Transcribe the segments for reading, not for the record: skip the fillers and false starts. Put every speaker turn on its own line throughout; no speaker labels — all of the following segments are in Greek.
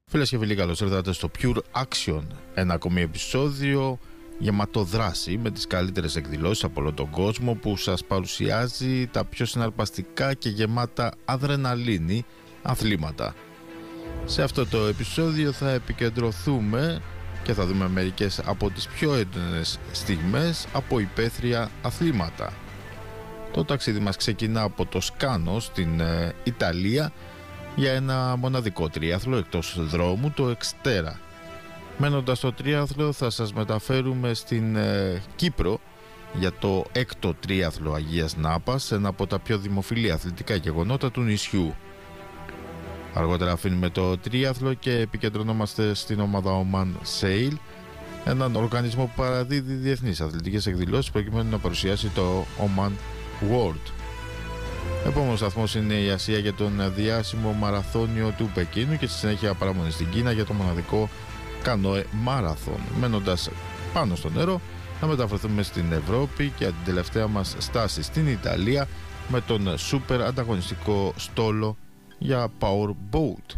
Φίλες και φίλοι, καλώς ήρθατε στο Pure Action, ένα ακόμη επεισόδιο γεμάτο δράση με τις καλύτερες εκδηλώσεις από όλο τον κόσμο, που σας παρουσιάζει τα πιο συναρπαστικά και γεμάτα αδρεναλίνη αθλήματα. Σε αυτό το επεισόδιο θα επικεντρωθούμε και θα δούμε μερικές από τις πιο έντονες στιγμές από υπαίθρια αθλήματα. Το ταξίδι μας ξεκινά από το Σκάνο στην Ιταλία για ένα μοναδικό τρίαθλο εκτός δρόμου, το Εξτέρα. Μένοντας στο τρίαθλο θα σας μεταφέρουμε στην Κύπρο για το έκτο τρίαθλο Αγίας Νάπας, ένα από τα πιο δημοφιλή αθλητικά γεγονότα του νησιού. Αργότερα αφήνουμε το τρίαθλο και επικεντρωνόμαστε στην ομάδα Oman Sail, έναν οργανισμό που παραδίδει διεθνείς αθλητικές εκδηλώσεις προκειμένου να παρουσιάσει το Oman World. Επόμενος σταθμός είναι η Ασία για τον διάσημο μαραθώνιο του Πεκίνου και στη συνέχεια παραμονή στην Κίνα για το μοναδικό κανόε μάραθον. Μένοντας πάνω στο νερό, να μεταφερθούμε στην Ευρώπη και την τελευταία μας στάση στην Ιταλία με τον σούπερ ανταγωνιστικό στόλο για Power Boat.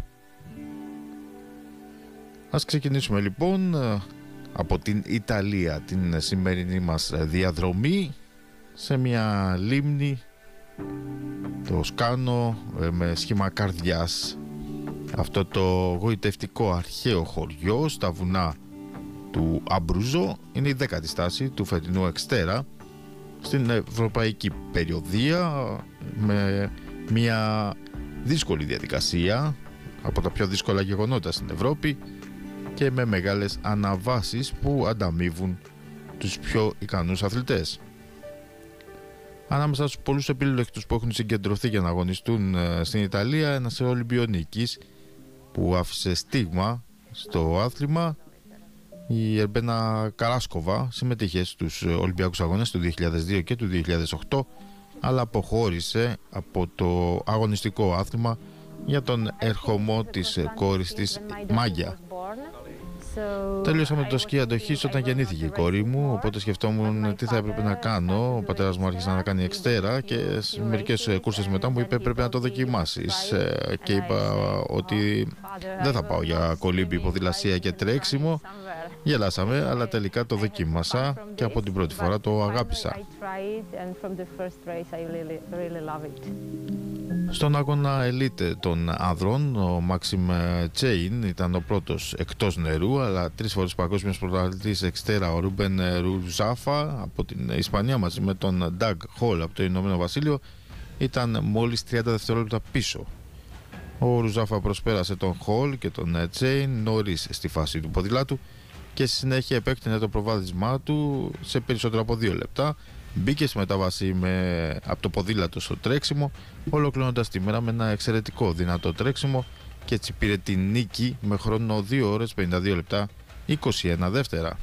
Ας ξεκινήσουμε λοιπόν από την Ιταλία την σημερινή μας διαδρομή σε μια λίμνη, το Σκάνο, με σχήμα καρδιάς. Αυτό το γοητευτικό αρχαίο χωριό στα βουνά του Αμπρούζο είναι η 10η στάση του φετινού Εξτέρα στην ευρωπαϊκή περιοδία, με μια δύσκολη διαδικασία, από τα πιο δύσκολα γεγονότα στην Ευρώπη και με μεγάλες αναβάσεις που ανταμείβουν τους πιο ικανούς αθλητές. Ανάμεσα στους πολλούς επιλέκτους που έχουν συγκεντρωθεί για να αγωνιστούν στην Ιταλία, ένας Ολυμπιονίκης που άφησε στίγμα στο άθλημα, η Ερμπένα Καράσκοβα, συμμετείχε στους Ολυμπιακούς Αγώνες του 2002 και του 2008, αλλά αποχώρησε από το αγωνιστικό άθλημα για τον ερχομό της κόρης της Μάγια. Τέλειωσα με το σκι αντοχής όταν γεννήθηκε η κόρη μου, οπότε σκεφτόμουν τι θα έπρεπε να κάνω. Ο πατέρας μου άρχισε να κάνει Εξτέρα και μερικές κούρσες μετά μου είπε πρέπει να το δοκιμάσεις, και είπα ότι δεν θα πάω για κολύμπη, ποδηλασία και τρέξιμο. Γελάσαμε, αλλά τελικά το δοκίμασα και από την πρώτη φορά το αγάπησα. Στον αγώνα Elite των ανδρών, ο Μάξιμ Τσέιν ήταν ο πρώτος εκτός νερού, αλλά 3 φορές παγκόσμιος πρωταθλητής Εξτέρα ο Ρούμπεν Ρουζάφα από την Ισπανία μαζί με τον Νταγ Χολ από το Ηνωμένο Βασίλειο ήταν μόλις 30 δευτερόλεπτα πίσω. Ο Ρουζάφα προσπέρασε τον Χολ και τον Τσέιν νωρίς στη φάση του ποδηλάτου και στη συνέχεια επέκτηνε το προβάδισμά του σε περισσότερο από 2 λεπτά. Μπήκε στη μετάβαση από το ποδήλατο στο τρέξιμο, ολοκληρώνοντας τη μέρα με ένα εξαιρετικό δυνατό τρέξιμο και έτσι πήρε την νίκη με χρόνο 2 ώρες 52 λεπτά 21 δεύτερα.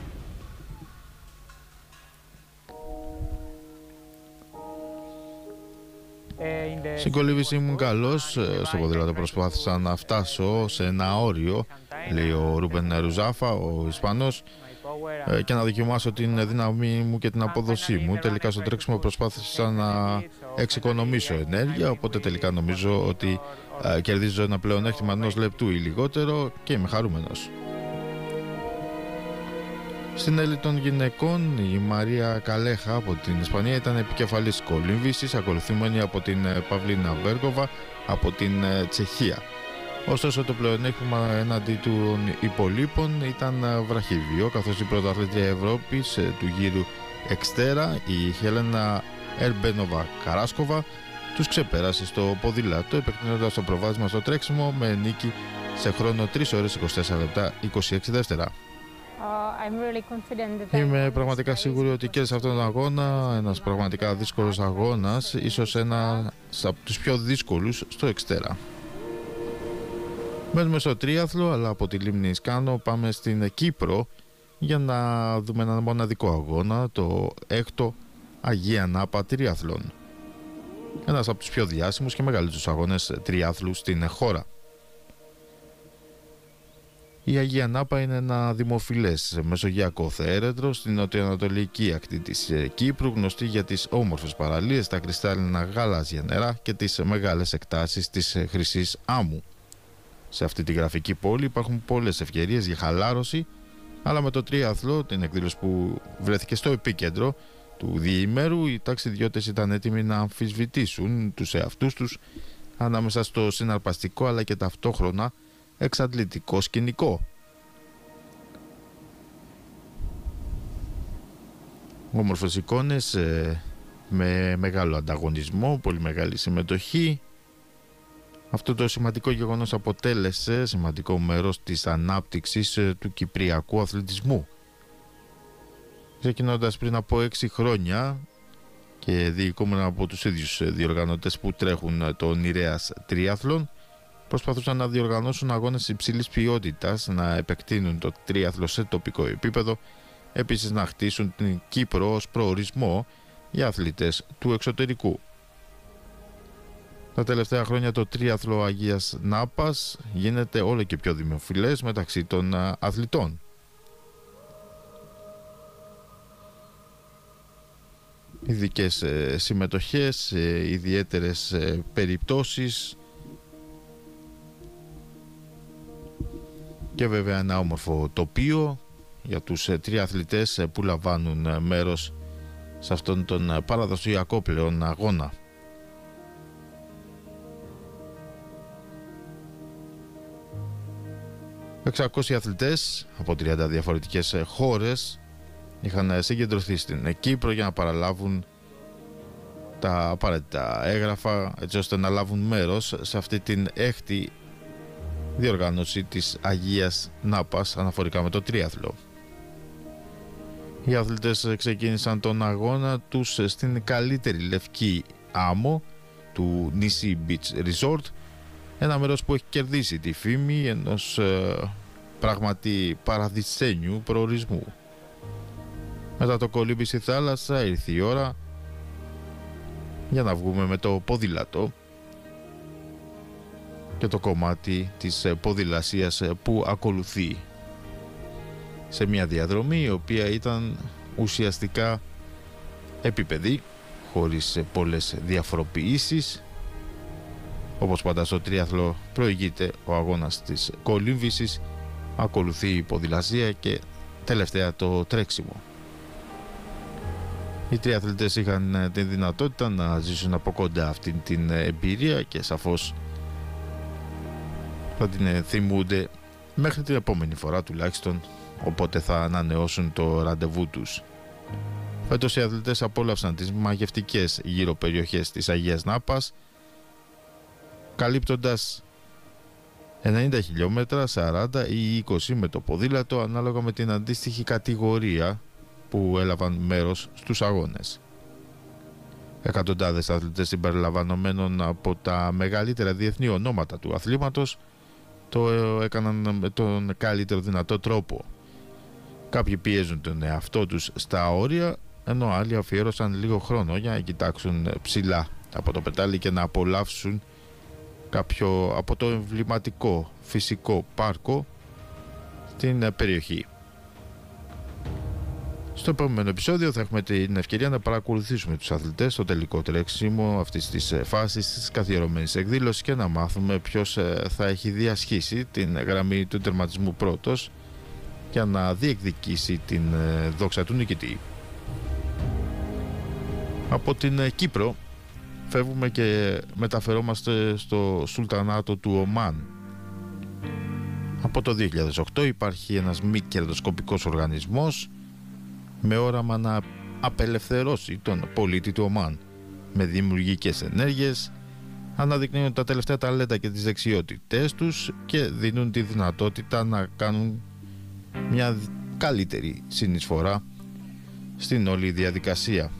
Στην κολύμβηση ήμουν καλός, στο ποδήλατο προσπάθησα να φτάσω σε ένα όριο, λέει ο Ρούμπεν Ρουζάφα, ο Ισπανός, και να δοκιμάσω την δύναμή μου και την απόδοσή μου. Τελικά στο τρέξιμο προσπάθησα να εξοικονομήσω ενέργεια, οπότε τελικά νομίζω ότι κερδίζω ένα πλεονέκτημα 1 λεπτού ή λιγότερο και είμαι χαρούμενος. Στην έλη των γυναικών, η Μαρία Καλέχα από την Ισπανία ήταν επικεφαλής κολύμβησης, ακολουθούμενη από την Παυλίνα Βέργκοβα από την Τσεχία. Ωστόσο το πλεονέκτημα έναντι των υπολείπων ήταν βραχύβιο, καθώς η πρωταθλήτρια Ευρώπης του γύρου Εξτέρα, η Χέλενα Ερμπένοβα Καράσκοβα, τους ξεπέρασε στο ποδήλατο, επεκτείνοντας το προβάδισμα στο τρέξιμο με νίκη σε χρόνο 3 ώρες 24 λεπτά 26 δεύτερα. Είμαι πραγματικά σίγουρη ότι και σε αυτόν τον αγώνα, ένας πραγματικά δύσκολος αγώνας, ίσως ένα από τους πιο δύσκολους στο Εξτέρα. Μένουμε στο τρίαθλο, αλλά από τη λίμνη Σκάνο πάμε στην Κύπρο για να δούμε ένα μοναδικό αγώνα, το έκτο Αγία Νάπα τριάθλον. Ένας από τους πιο διάσημους και μεγαλύτερους αγώνες τριάθλου στην χώρα. Η Αγία Νάπα είναι ένα δημοφιλές μεσογειακό θέρετρο στην νοτιοανατολική ακτή της Κύπρου, γνωστή για τις όμορφες παραλίες, τα κρυστάλλινα γαλάζια νερά και τις μεγάλες εκτάσεις της Χρυσής Άμμου. Σε αυτή τη γραφική πόλη υπάρχουν πολλές ευκαιρίες για χαλάρωση, αλλά με το τρίαθλο, την εκδήλωση που βρέθηκε στο επίκεντρο του διημέρου, οι ταξιδιώτες ήταν έτοιμοι να αμφισβητήσουν τους εαυτούς τους ανάμεσα στο συναρπαστικό αλλά και ταυτόχρονα εξαντλητικό σκηνικό. Όμορφες εικόνες με μεγάλο ανταγωνισμό, πολύ μεγάλη συμμετοχή. Αυτό το σημαντικό γεγονός αποτέλεσε σημαντικό μέρος της ανάπτυξης του κυπριακού αθλητισμού. Ξεκινώντας πριν από 6 χρόνια και διοικούμενα από τους ίδιους διοργανωτές που τρέχουν το Νηρέας Τρίαθλον, προσπαθούσαν να διοργανώσουν αγώνες υψηλής ποιότητας, να επεκτείνουν το τρίαθλο σε τοπικό επίπεδο, επίσης να χτίσουν την Κύπρο ως προορισμό για αθλητές του εξωτερικού. Τα τελευταία χρόνια το τρίαθλο Αγίας Νάπας γίνεται όλο και πιο δημοφιλές μεταξύ των αθλητών. Ειδικές συμμετοχές, ιδιαίτερες περιπτώσεις και βέβαια ένα όμορφο τοπίο για τους τριαθλητές που λαμβάνουν μέρος σε αυτόν τον παραδοσιακό πλέον αγώνα. ...600 αθλητές από 30 διαφορετικές χώρες είχαν συγκεντρωθεί στην Κύπρο για να παραλάβουν τα απαραίτητα έγγραφα έτσι ώστε να λάβουν μέρος σε αυτή την έκτη διοργάνωση της Αγίας Νάπας αναφορικά με το τρίαθλο. Οι αθλητές ξεκίνησαν τον αγώνα τους στην καλύτερη λευκή άμμο του νησί Beach Resort, ένα μέρος που έχει κερδίσει τη φήμη ενός πράγματι παραδεισένιου προορισμού. Μετά το κολύμπι στη θάλασσα ήρθε η ώρα για να βγούμε με το ποδήλατο και το κομμάτι της ποδηλασίας που ακολουθεί σε μια διαδρομή η οποία ήταν ουσιαστικά επίπεδη, χωρίς πολλές διαφοροποιήσεις. Όπως πάντα στο τρίαθλο προηγείται ο αγώνας της κολύμβησης, ακολουθεί η ποδηλασία και τελευταία το τρέξιμο. Οι τριαθλητές είχαν την δυνατότητα να ζήσουν από κοντά αυτήν την εμπειρία και σαφώς θα την θυμούνται μέχρι την επόμενη φορά τουλάχιστον, οπότε θα ανανεώσουν το ραντεβού τους. Φέτος οι αθλητές απόλαυσαν τις μαγευτικές γύρω περιοχές της Αγίας Νάπας, καλύπτοντας 90 χιλιόμετρα, 40 ή 20 με το ποδήλατο ανάλογα με την αντίστοιχη κατηγορία που έλαβαν μέρος στους αγώνες. Εκατοντάδες αθλητές συμπεριλαμβανομένων από τα μεγαλύτερα διεθνή ονόματα του αθλήματος το έκαναν με τον καλύτερο δυνατό τρόπο. Κάποιοι πιέζουν τον εαυτό τους στα όρια, ενώ άλλοι αφιέρωσαν λίγο χρόνο για να κοιτάξουν ψηλά από το πετάλι και να απολαύσουν κάποιο από το εμβληματικό φυσικό πάρκο στην περιοχή. Στο επόμενο επεισόδιο θα έχουμε την ευκαιρία να παρακολουθήσουμε τους αθλητές στο τελικό τρέξιμο αυτής της φάσης της καθιερωμένης εκδήλωσης και να μάθουμε ποιος θα έχει διασχίσει την γραμμή του τερματισμού πρώτος για να διεκδικήσει την δόξα του νικητή. Από την Κύπρο φεύγουμε και μεταφερόμαστε στο Σουλτανάτο του Ομάν. Από το 2008 υπάρχει ένας μη κερδοσκοπικός οργανισμός με όραμα να απελευθερώσει τον πολίτη του Ομάν. Με δημιουργικές ενέργειες αναδεικνύουν τα τελευταία ταλέντα και τις δεξιότητές τους και δίνουν τη δυνατότητα να κάνουν μια καλύτερη συνεισφορά στην όλη διαδικασία.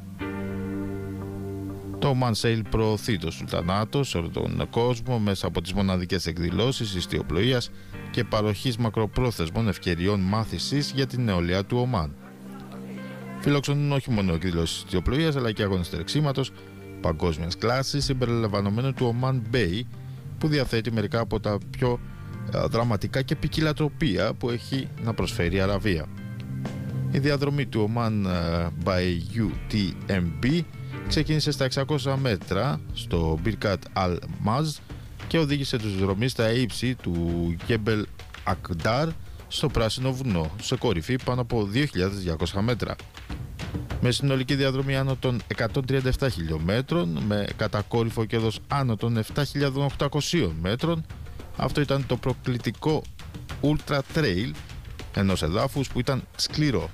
Το Oman Sail προωθεί το Σουλτανάτο σε όλο τον κόσμο μέσα από τις μοναδικές εκδηλώσεις ιστιοπλοείας και παροχής μακροπρόθεσμων ευκαιριών μάθησης για την νεολαία του Ομάν. Φιλοξενούν όχι μόνο εκδηλώσεις ιστιοπλοείας αλλά και αγώνες τρεξίματος παγκόσμιας κλάσης συμπεριλαμβανομένου του Oman Bay, που διαθέτει μερικά από τα πιο δραματικά και ποικίλα τοπία που έχει να προσφέρει η Αραβία. Η διαδρομή του Oman by UTMB ξεκίνησε στα 600 μέτρα στο Birkat Al Maz και οδήγησε τους δρομείς στα ύψη του Γκέμπελ Ακντάρ στο Πράσινο Βουνό, σε κορυφή πάνω από 2.200 μέτρα. Με συνολική διαδρομή άνω των 137 χιλιόμετρων, με κατακόρυφο κέρδος άνω των 7.800 μέτρων, αυτό ήταν το προκλητικό Ultra Trail ενός εδάφους που ήταν σκληρό.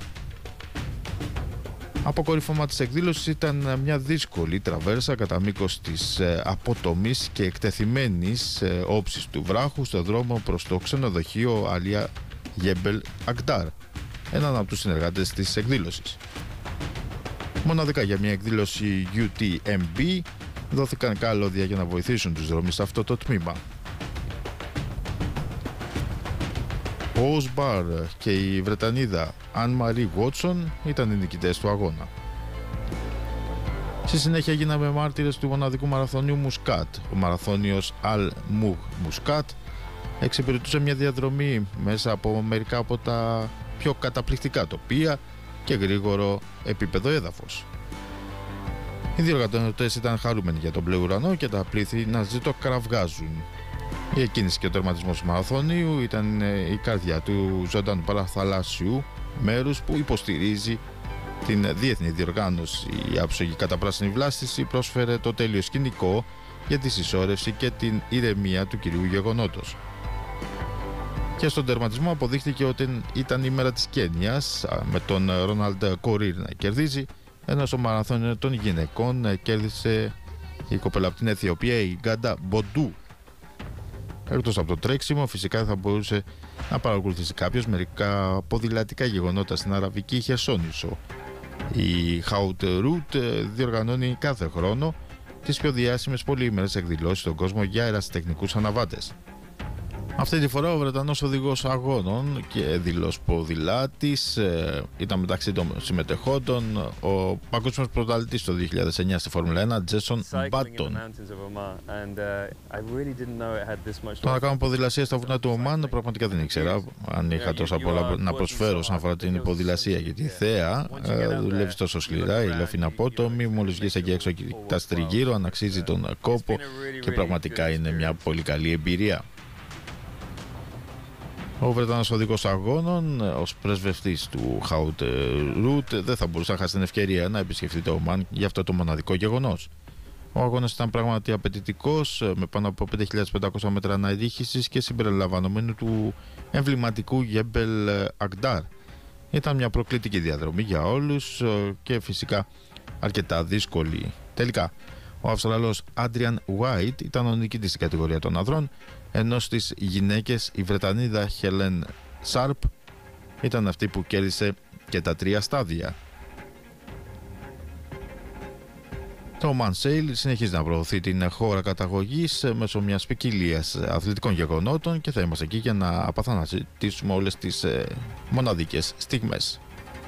Αποκορύφωμα της εκδήλωσης ήταν μια δύσκολη τραβέρσα κατά μήκος της απότομης και εκτεθειμένης όψης του βράχου στο δρόμο προς το ξενοδοχείο Αλία Γέμπελ Ακντάρ, έναν από τους συνεργάτες της εκδήλωσης. Μοναδικά για μια εκδήλωση UTMB δόθηκαν καλώδια για να βοηθήσουν τους δρόμους σε αυτό το τμήμα. Ο Osbar και η Βρετανίδα Anne-Marie Watson ήταν οι νικητές του αγώνα. Στη συνέχεια γίναμε μάρτυρες του μοναδικού μαραθωνίου Μουσκάτ. Ο μαραθώνιος Al Mugh Μουσκάτ εξυπηρετούσε μια διαδρομή μέσα από μερικά από τα πιο καταπληκτικά τοπία και γρήγορο επίπεδο έδαφος. Οι διοργανωτές ήταν χαρούμενοι για τον μπλε ουρανό και τα πλήθη να ζητοκραυγάζουν. Η εκκίνηση και ο τερματισμός του μαραθωνίου ήταν η καρδιά του ζωντανού παραθαλάσσιου μέρους που υποστηρίζει την διεθνή διοργάνωση. Η άψογη καταπράσινη βλάστηση πρόσφερε το τέλειο σκηνικό για τη συσσόρευση και την ηρεμία του κυρίου γεγονότος. Και στον τερματισμό αποδείχθηκε ότι ήταν η μέρα της Κένιας, με τον Ρόναλντ Κορίρ να κερδίζει, ενώ στο μαραθώνιο των γυναικών κέρδισε η κοπέλα από την Αιθιοπία, η Γκάντα Μποντού. Εκτός από το τρέξιμο, φυσικά θα μπορούσε να παρακολουθήσει κάποιος μερικά ποδηλατικά γεγονότα στην Αραβική Χερσόνησο. Η Haute Route διοργανώνει κάθε χρόνο τις πιο διάσημες πολυήμερες εκδηλώσεις στον κόσμο για αερασιτεχνικούς αναβάτες. Αυτή τη φορά ο Βρετανός οδηγός αγώνων και δηλός ποδηλάτης ήταν μεταξύ των συμμετεχόντων ο παγκόσμιος πρωταθλητής το 2009 στη Φόρμουλα 1, Τζέσον Μπάτον. Το να κάνω ποδηλασία στα βουνά του Ομάν πραγματικά δεν ήξερα αν είχα τόσα πολλά να προσφέρω όσον αφορά την ποδηλασία, γιατί η θέα δουλεύει τόσο σκληρά, η λόφη είναι απότομη, μόλις βγεις εκεί έξω τα τριγύρω, αν αξίζει τον κόπο και πραγματικά είναι μια πολύ καλή εμπειρία. Ο Βρετανός οδηγός αγώνων, ως πρεσβευτής του Haute Route, δεν θα μπορούσε να χάσει την ευκαιρία να επισκεφτεί το Ομάν για αυτό το μοναδικό γεγονός. Ο αγώνας ήταν πράγματι απαιτητικός, με πάνω από 5.500 μέτρα αναρρίχησης και συμπεριλαμβανομένου του εμβληματικού Γέμπελ Ακντάρ. Ήταν μια προκλητική διαδρομή για όλους και φυσικά αρκετά δύσκολη. Τελικά, ο Αυστραλός Άντριαν White ήταν ο νικητής στην κατηγορία των ανδρών, ενώ στις γυναίκες η Βρετανίδα Χέλεν Σάρπ ήταν αυτή που κέρδισε και τα 3 στάδια. Το Mansale συνεχίζει να προωθεί την χώρα καταγωγής μέσω μιας ποικιλίας αθλητικών γεγονότων και θα είμαστε εκεί για να απαθανατήσουμε όλες τις μοναδικές στιγμές.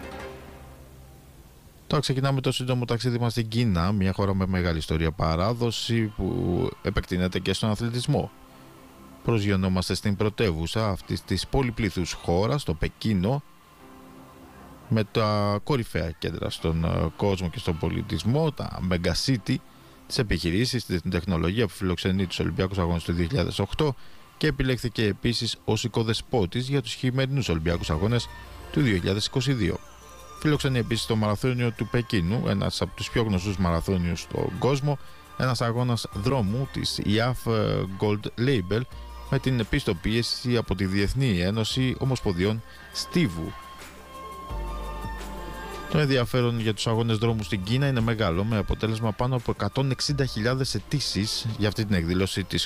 Τώρα ξεκινάμε το σύντομο ταξίδι μας στην Κίνα, μια χώρα με μεγάλη ιστορία παράδοση που επεκτείνεται και στον αθλητισμό. Προσγειωνόμαστε στην πρωτεύουσα αυτής της πολυπλήθους χώρας, το Πεκίνο, με τα κορυφαία κέντρα στον κόσμο και στον πολιτισμό, τα Mega City, τις επιχειρήσεις, την τεχνολογία που φιλοξενεί τους Ολυμπιακούς Αγώνες του 2008 και επιλέχθηκε επίσης ως οικοδεσπότης για τους χειμερινούς Ολυμπιακούς Αγώνες του 2022. Φιλοξενεί επίσης το μαραθώνιο του Πεκίνου, ένας από τους πιο γνωστούς μαραθώνιους στον κόσμο, ένας αγώνας δρόμου της IAF Gold Label με την πιστοποίηση από τη Διεθνή Ένωση Ομοσπονδιών Στίβου. Το ενδιαφέρον για τους αγώνες δρόμου στην Κίνα είναι μεγάλο, με αποτέλεσμα πάνω από 160.000 αιτήσεις για αυτή την εκδήλωση της